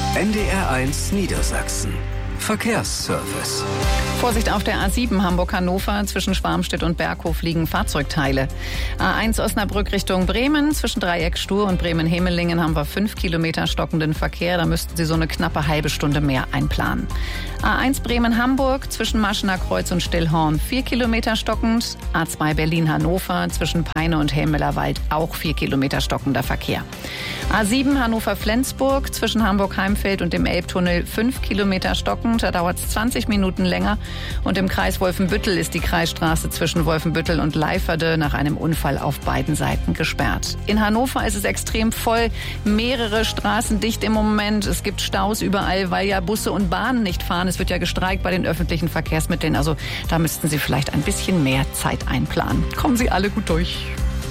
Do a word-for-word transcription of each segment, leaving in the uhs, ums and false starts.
N D R eins Niedersachsen. Verkehrsservice. Vorsicht auf der A sieben Hamburg-Hannover. Zwischen Schwarmstedt und Berghof liegen Fahrzeugteile. A eins Osnabrück Richtung Bremen. Zwischen Dreieck Stur und Bremen-Hemelingen haben wir fünf Kilometer stockenden Verkehr. Da müssten Sie so eine knappe halbe Stunde mehr einplanen. A eins Bremen-Hamburg. Zwischen Maschener Kreuz und Stillhorn vier Kilometer stockend. A zwei Berlin-Hannover. Zwischen Peine und Helmellerwald auch vier Kilometer stockender Verkehr. A sieben Hannover-Flensburg. Zwischen Hamburg-Heimfeld und dem Elbtunnel fünf Kilometer stockend. Da dauert es zwanzig Minuten länger. Und im Kreis Wolfenbüttel ist die Kreisstraße zwischen Wolfenbüttel und Leiferde nach einem Unfall auf beiden Seiten gesperrt. In Hannover ist es extrem voll. Mehrere Straßen dicht im Moment. Es gibt Staus überall, weil ja Busse und Bahnen nicht fahren. Es wird ja gestreikt bei den öffentlichen Verkehrsmitteln. Also da müssten Sie vielleicht ein bisschen mehr Zeit einplanen. Kommen Sie alle gut durch.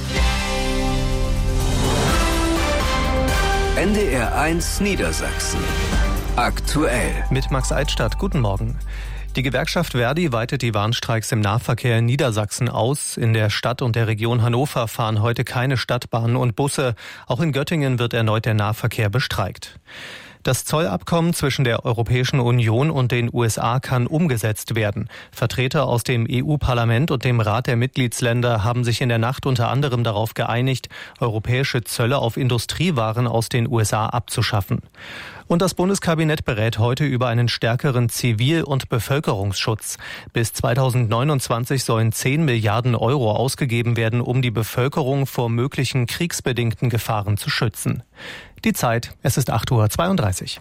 N D R eins Niedersachsen. Aktuell. Mit Max Eitstadt. Guten Morgen. Die Gewerkschaft Verdi weitet die Warnstreiks im Nahverkehr in Niedersachsen aus. In der Stadt und der Region Hannover fahren heute keine Stadtbahnen und Busse. Auch in Göttingen wird erneut der Nahverkehr bestreikt. Das Zollabkommen zwischen der Europäischen Union und den U S A kann umgesetzt werden. Vertreter aus dem E U-Parlament und dem Rat der Mitgliedsländer haben sich in der Nacht unter anderem darauf geeinigt, europäische Zölle auf Industriewaren aus den U S A abzuschaffen. Und das Bundeskabinett berät heute über einen stärkeren Zivil- und Bevölkerungsschutz. Bis zweitausendneunundzwanzig sollen zehn Milliarden Euro ausgegeben werden, um die Bevölkerung vor möglichen kriegsbedingten Gefahren zu schützen. Die Zeit, es ist acht Uhr zweiunddreißig.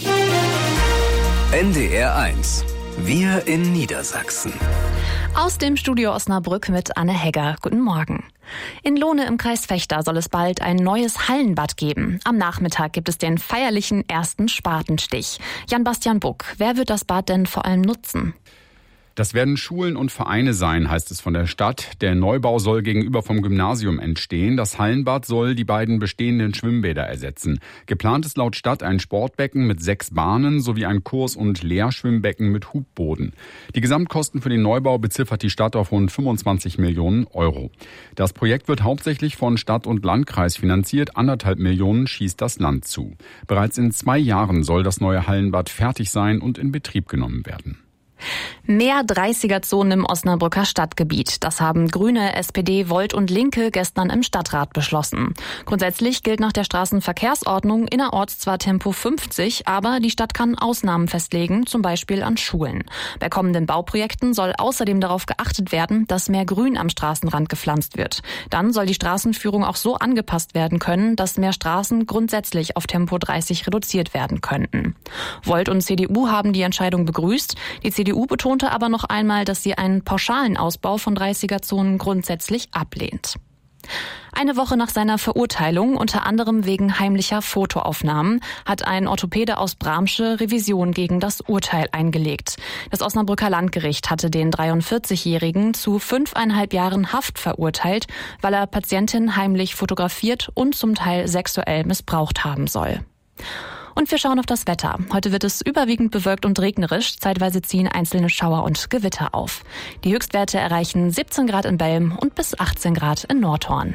N D R eins. Wir in Niedersachsen. Aus dem Studio Osnabrück mit Anne Hegger. Guten Morgen. In Lohne im Kreis Vechta soll es bald ein neues Hallenbad geben. Am Nachmittag gibt es den feierlichen ersten Spatenstich. Jan-Bastian Buck, wer wird das Bad denn vor allem nutzen? Das werden Schulen und Vereine sein, heißt es von der Stadt. Der Neubau soll gegenüber vom Gymnasium entstehen. Das Hallenbad soll die beiden bestehenden Schwimmbäder ersetzen. Geplant ist laut Stadt ein Sportbecken mit sechs Bahnen sowie ein Kurs- und Leerschwimmbecken mit Hubboden. Die Gesamtkosten für den Neubau beziffert die Stadt auf rund fünfundzwanzig Millionen Euro. Das Projekt wird hauptsächlich von Stadt und Landkreis finanziert. Anderthalb Millionen schießt das Land zu. Bereits in zwei Jahren soll das neue Hallenbad fertig sein und in Betrieb genommen werden. Mehr dreißiger-Zonen im Osnabrücker Stadtgebiet. Das haben Grüne, S P D, Volt und Linke gestern im Stadtrat beschlossen. Grundsätzlich gilt nach der Straßenverkehrsordnung innerorts zwar Tempo fünfzig, aber die Stadt kann Ausnahmen festlegen, zum Beispiel an Schulen. Bei kommenden Bauprojekten soll außerdem darauf geachtet werden, dass mehr Grün am Straßenrand gepflanzt wird. Dann soll die Straßenführung auch so angepasst werden können, dass mehr Straßen grundsätzlich auf Tempo dreißig reduziert werden könnten. Volt und C D U haben die Entscheidung begrüßt. Die C D U betonte aber noch einmal, dass sie einen pauschalen Ausbau von dreißiger-Zonen grundsätzlich ablehnt. Eine Woche nach seiner Verurteilung, unter anderem wegen heimlicher Fotoaufnahmen, hat ein Orthopäde aus Bramsche Revision gegen das Urteil eingelegt. Das Osnabrücker Landgericht hatte den dreiundvierzigjährigen zu fünfeinhalb Jahren Haft verurteilt, weil er Patientinnen heimlich fotografiert und zum Teil sexuell missbraucht haben soll. Und wir schauen auf das Wetter. Heute wird es überwiegend bewölkt und regnerisch. Zeitweise ziehen einzelne Schauer und Gewitter auf. Die Höchstwerte erreichen siebzehn Grad in Belm und bis achtzehn Grad in Nordhorn.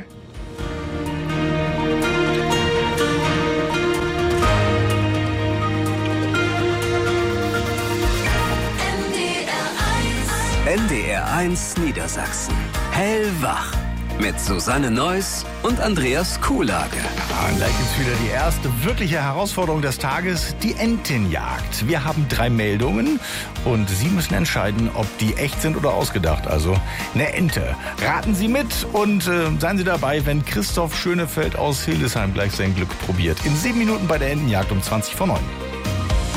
N D R eins Niedersachsen. Hellwach. Mit Susanne Neuss und Andreas Kuhlage. Und gleich gibt's wieder die erste wirkliche Herausforderung des Tages, die Entenjagd. Wir haben drei Meldungen und Sie müssen entscheiden, ob die echt sind oder ausgedacht. Also eine Ente. Raten Sie mit und äh, seien Sie dabei, wenn Christoph Schönefeld aus Hildesheim gleich sein Glück probiert. In sieben Minuten bei der Entenjagd um zwanzig vor neun.